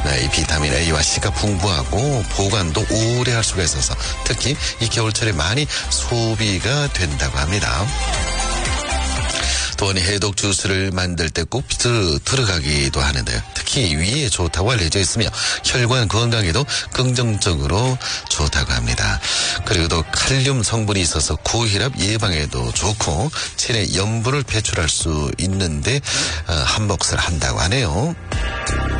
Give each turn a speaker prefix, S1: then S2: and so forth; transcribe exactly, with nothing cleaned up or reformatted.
S1: 네, 이 비타민 A와 C가 풍부하고 보관도 오래 할 수가 있어서 특히 이 겨울철에 많이 소비가 된다고 합니다. 또한 해독 주스를 만들 때 꼭 들어가기도 하는데요. 특히 위에 좋다고 알려져 있으며 혈관 건강에도 긍정적으로 좋다고 합니다. 그리고 또 칼륨 성분이 있어서 고혈압 예방에도 좋고 체내 염분을 배출할 수 있는데 한 몫을 한다고 하네요.